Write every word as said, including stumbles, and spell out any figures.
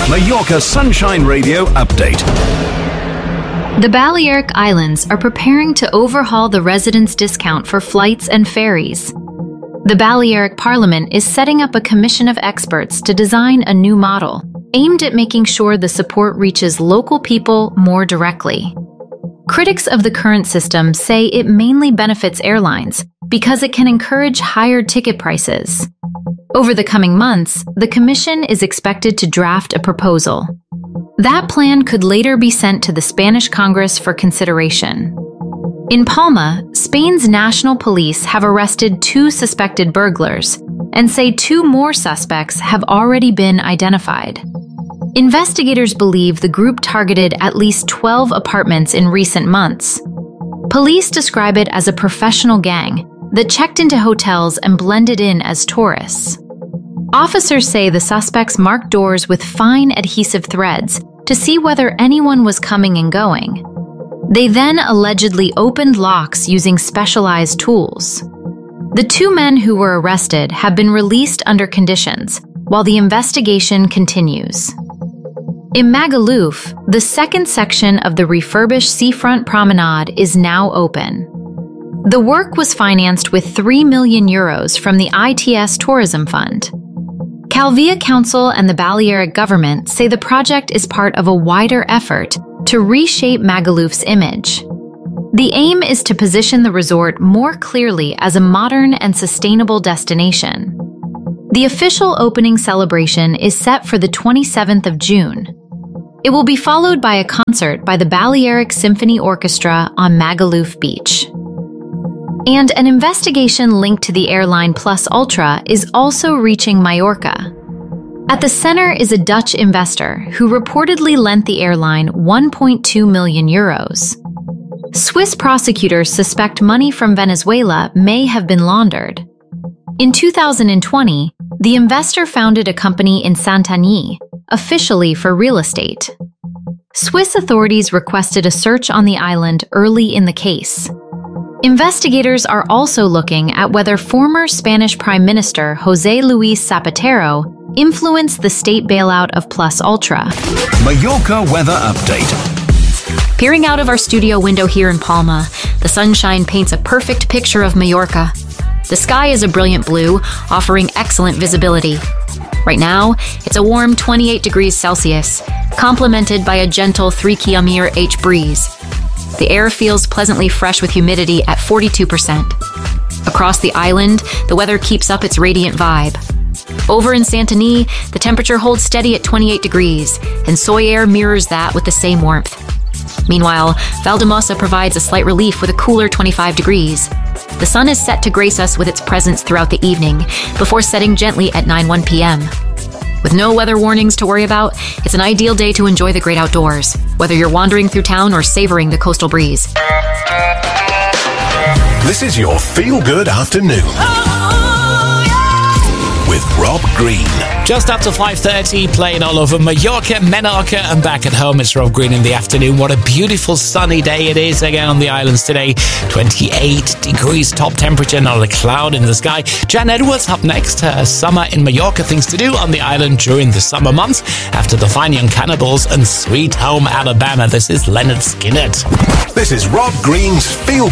Mallorca Sunshine Radio update. The Balearic Islands are preparing to overhaul the residence discount for flights and ferries. The Balearic Parliament is setting up a commission of experts to design a new model, aimed at making sure the support reaches local people more directly. Critics of the current system say it mainly benefits airlines because it can encourage higher ticket prices. Over the coming months, the Commission is expected to draft a proposal. That plan could later be sent to the Spanish Congress for consideration. In Palma, Spain's national police have arrested two suspected burglars and say two more suspects have already been identified. Investigators believe the group targeted at least twelve apartments in recent months. Police describe it as a professional gang that checked into hotels and blended in as tourists. Officers say the suspects marked doors with fine adhesive threads to see whether anyone was coming and going. They then allegedly opened locks using specialized tools. The two men who were arrested have been released under conditions, while the investigation continues. In Magaluf, the second section of the refurbished seafront promenade is now open. The work was financed with three million euros from the I T S Tourism Fund. Calvia Council and the Balearic government say the project is part of a wider effort to reshape Magaluf's image. The aim is to position the resort more clearly as a modern and sustainable destination. The official opening celebration is set for the twenty-seventh of June. It will be followed by a concert by the Balearic Symphony Orchestra on Magaluf Beach. And an investigation linked to the airline Plus Ultra is also reaching Mallorca. At the center is a Dutch investor who reportedly lent the airline one point two million euros. Swiss prosecutors suspect money from Venezuela may have been laundered. In two thousand twenty, the investor founded a company in Santanyí, officially for real estate. Swiss authorities requested a search on the island early in the case. Investigators are also looking at whether former Spanish Prime Minister José Luis Zapatero influenced the state bailout of Plus Ultra. Mallorca weather update. Peering out of our studio window here in Palma, the sunshine paints a perfect picture of Mallorca. The sky is a brilliant blue, offering excellent visibility. Right now, it's a warm twenty-eight degrees Celsius, complemented by a gentle three kilometer H breeze. The air feels pleasantly fresh with humidity at forty-two percent. Across the island, the weather keeps up its radiant vibe. Over in Santanyí, the temperature holds steady at twenty-eight degrees, and Soyer mirrors that with the same warmth. Meanwhile, Valdemossa provides a slight relief with a cooler twenty-five degrees. The sun is set to grace us with its presence throughout the evening, before setting gently at nine one p m With no weather warnings to worry about, it's an ideal day to enjoy the great outdoors, whether you're wandering through town or savoring the coastal breeze. This is your feel-good afternoon. Oh, yeah. With Rob Green. Just after five thirty, playing all over Mallorca, Menorca, and back at home. It's Rob Green in the afternoon. What a beautiful sunny day it is again on the islands today. twenty-eight degrees top temperature, not a cloud in the sky. Jan Edwards up next. Her summer in Mallorca, things to do on the island during the summer months. After the Fine Young Cannibals and Sweet Home Alabama, this is Leonard Skinner. This is Rob Green's Feel